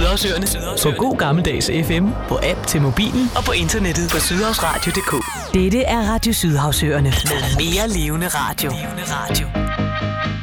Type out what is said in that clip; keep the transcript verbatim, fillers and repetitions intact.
Sydhavsøerne. På god gammeldags F M, på app til mobilen og på internettet på sydhavsradio punktum d k. Dette er Radio Sydhavsøerne med mere levende radio.